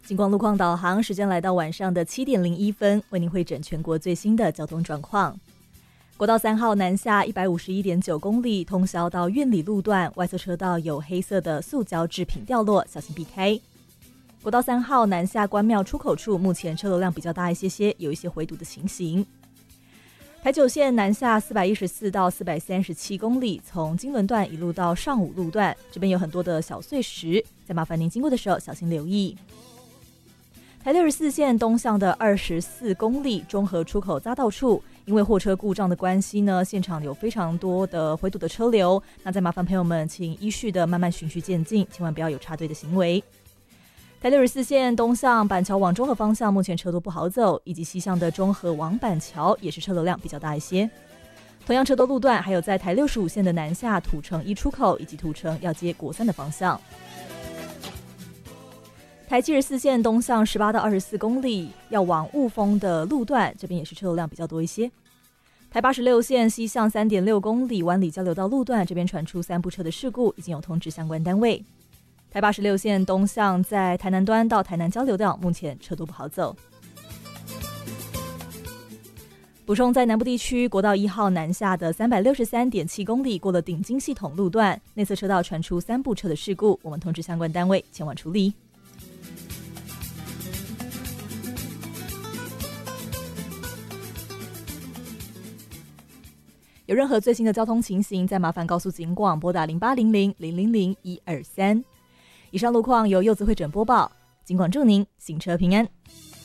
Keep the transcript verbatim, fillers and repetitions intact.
金光路况导航，时间来到晚上的七点零一分，为您汇整全国最新的交通状况。国道三号南下一百五十一点九公里，通宵到苑里路段，外侧车道有黑色的塑胶制品掉落，小心避开。国道三号南下关庙出口处，目前车流量比较大一些些，有一些回堵的情形。台九线南下四百一十四到四百三十七公里，从金轮段一路到上武路段，这边有很多的小碎石，再麻烦您经过的时候小心留意。台六十四线东向的二十四公里，中和出口匝道处，因为货车故障的关系呢，现场有非常多的回堵的车流，那再麻烦朋友们请依序的慢慢循序渐进，千万不要有插队的行为。台六十四线东向板桥往中和方向，目前车多不好走，以及西向的中和往板桥也是车流量比较大一些。同样车多路段还有在台六十五线的南下土城一出口以及土城要接国三的方向。台七十四线东向十八到二十四公里要往雾峰的路段，这边也是车流量比较多一些。台八十六线西向三点六公里湾里交流道路段，这边传出三部车的事故，已经有通知相关单位。台八十六线东向在台南端到台南交流道，目前车多不好走。补充在南部地区，国道一号南下的三百六十三点七公里过了顶金系统路段，内侧车道传出三部车的事故，我们通知相关单位前往处理。有任何最新的交通情形，再麻烦告诉警广拨打零八零零零零零一二三。以上路况由柚子会诊播报，警广祝您行车平安。